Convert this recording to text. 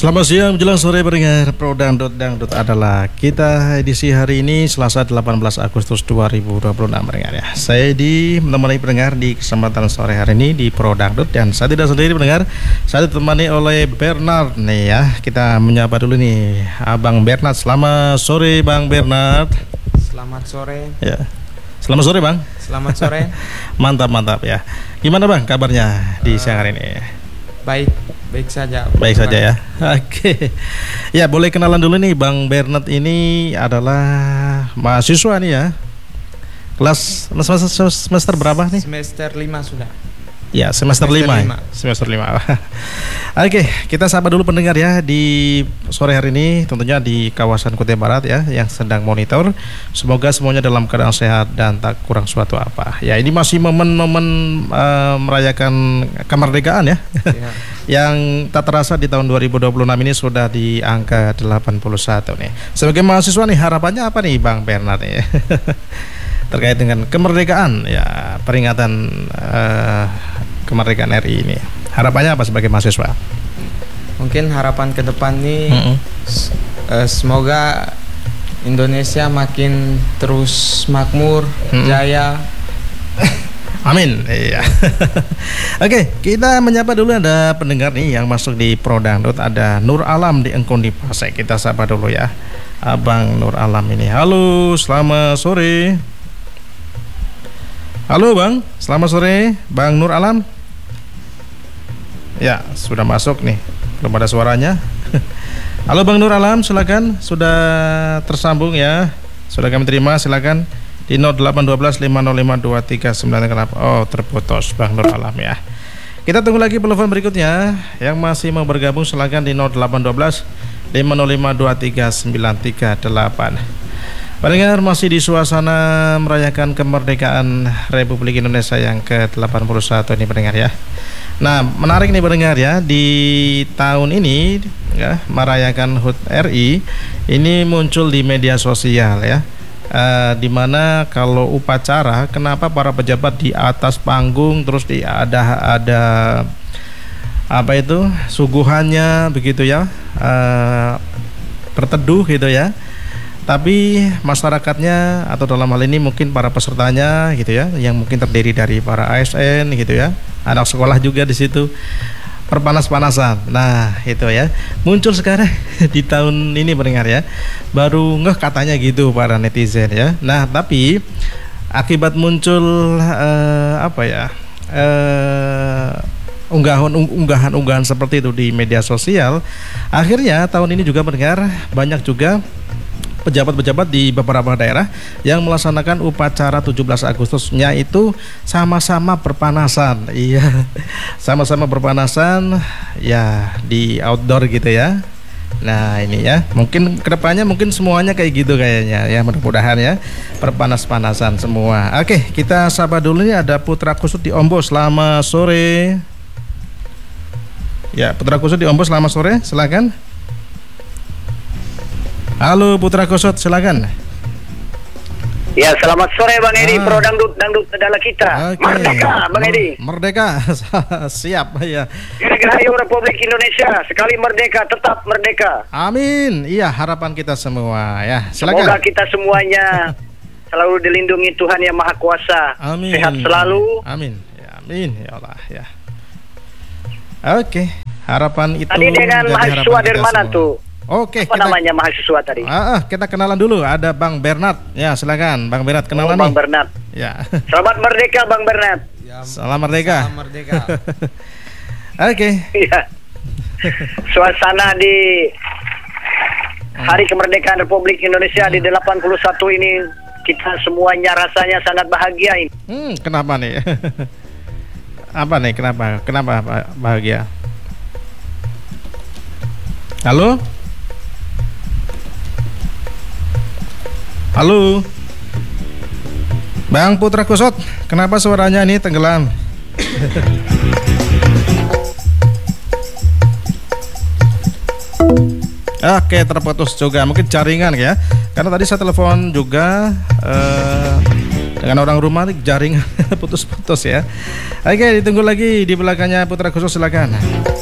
Selamat siang menjelang sore pendengar Pro Dangdut. Dangdut adalah kita edisi hari ini Selasa 18 Agustus 2026 pendengar ya. Saya menemani pendengar di kesempatan sore hari ini di Pro Dangdut, dan saya tidak sendiri pendengar. Saya ditemani oleh Bernard nih ya. Kita menyapa dulu nih Abang Bernard. Selamat sore Bang Bernard. Selamat sore. Ya. Selamat sore Bang. Selamat sore. Mantap ya. Gimana Bang kabarnya di siang hari ini? Baik saja. Baik saja ya. Oke. Ya, boleh kenalan dulu nih, Bang Bernard ini adalah mahasiswa nih ya. Kelas semester berapa nih? Semester 5 sudah. Ya, semester 5. Semester 5. Oke, kita sapa dulu pendengar ya di sore hari ini, tentunya di kawasan Kutai Barat ya yang sedang monitor. Semoga semuanya dalam keadaan sehat dan tak kurang suatu apa. Ya, ini masih momen-momen merayakan kemerdekaan ya. Ya. Yang tak terasa di tahun 2026 ini sudah di angka 81 nih. Sebagai mahasiswa nih, harapannya apa nih Bang Bernard nih? Terkait dengan kemerdekaan ya, peringatan kemerdekaan RI ini. Harapannya apa sebagai mahasiswa? Mungkin harapan ke depan nih semoga Indonesia makin terus makmur, jaya. Amin. Iya. Oke, kita menyapa dulu, ada pendengar nih yang masuk di Pro Dangdut. Ada Nur Alam di Engkon di Pasek. Kita sapa dulu ya, Abang Nur Alam ini. Halo, selamat sore. Halo Bang, selamat sore Bang Nur Alam. Ya, sudah masuk nih, belum ada suaranya. Halo Bang Nur Alam, silakan, sudah tersambung ya. Sudah kami terima, silakan di 0812 505 239. Kenapa? Oh, terputus Bang Nur Alam ya. Kita tunggu lagi telepon berikutnya yang masih mau bergabung, silakan di 0812 505 23938. Pendengar, masih di suasana merayakan kemerdekaan Republik Indonesia yang ke-81 ini pendengar ya. Nah, menarik nih pendengar ya, di tahun ini ya, merayakan HUT RI ini muncul di media sosial ya. Dimana kalau upacara, kenapa para pejabat di atas panggung, terus ada apa itu suguhannya begitu ya, berteduh gitu ya. Tapi masyarakatnya atau dalam hal ini mungkin para pesertanya gitu ya, yang mungkin terdiri dari para ASN gitu ya, anak sekolah juga di situ, perpanas-panasan. Nah itu ya, muncul sekarang di tahun ini pendengar ya, baru ngeh katanya gitu para netizen ya. Nah tapi akibat muncul unggahan seperti itu di media sosial, akhirnya tahun ini juga pendengar banyak juga pejabat-pejabat di beberapa daerah yang melaksanakan upacara 17 Agustusnya itu sama-sama berpanasan. Iya, sama-sama berpanasan ya di outdoor gitu ya. Nah ini ya, mungkin kedepannya mungkin semuanya kayak gitu kayaknya ya, mudah-mudahan ya, berpanas-panasan semua. Oke, kita sapa dulu nih, ada Putra Kusut di Ombo. Selamat sore. Ya, Putra Kusut di Ombo, selamat sore, silakan. Halo Putra Kusut, silakan. Ya, selamat sore Bang Edi. Pro Dangdut adalah kita. Okay. Merdeka Bang Edi. Merdeka. Siap ya. Dirgahayu Republik Indonesia, sekali merdeka tetap merdeka. Amin. Iya, harapan kita semua ya. Silakan. Semoga kita semuanya selalu dilindungi Tuhan Yang Maha Kuasa. Amin. Sehat selalu. Amin. Ya, amin ya Allah ya. Oke, harapan itu. Tadi dengan mahasiswa dari mana semua tuh? Oke, apa namanya mahasiswa tadi? Kita kenalan dulu. Ada Bang Bernard. Ya, silakan Bang Bernard, kenalan Bang Bernard. Ya. Selamat merdeka Bang Bernard. Ya, Salam merdeka. Salam merdeka. Oke. Ya. Suasana di Hari Kemerdekaan Republik Indonesia di 81 ini, kita semuanya rasanya sangat bahagia ini. Kenapa nih? Apa nih? Kenapa bahagia? Halo? Halo, Bang Putra Kusut, kenapa suaranya ini tenggelam? Oke, terputus juga, mungkin jaringan ya. Karena tadi saya telepon juga dengan orang rumah, jaringan putus-putus ya. Oke, ditunggu lagi di belakangnya Putra Kusut, silakan.